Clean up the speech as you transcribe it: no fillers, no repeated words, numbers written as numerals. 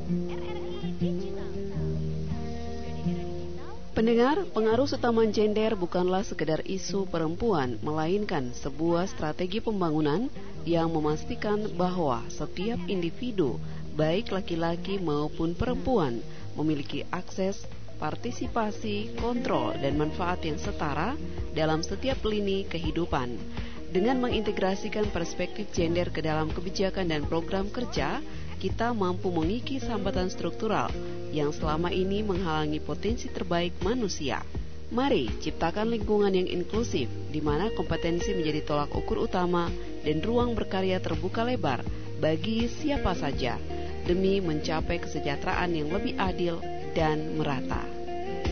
Pendengar, pengaruh utama gender bukanlah sekedar isu perempuan, melainkan sebuah strategi pembangunan yang memastikan bahwa setiap individu, baik laki-laki maupun perempuan, memiliki akses, partisipasi, kontrol, dan manfaat yang setara dalam setiap lini kehidupan. Dengan mengintegrasikan perspektif gender ke dalam kebijakan dan program kerja, kita mampu mengikis hambatan struktural yang selama ini menghalangi potensi terbaik manusia. Mari ciptakan lingkungan yang inklusif, di mana kompetensi menjadi tolak ukur utama dan ruang berkarya terbuka lebar bagi siapa saja, demi mencapai kesejahteraan yang lebih adil dan merata.